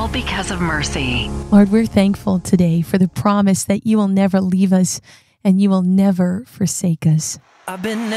all because of mercy. Lord, we're thankful today for the promise that you will never leave us and you will never forsake us. I've been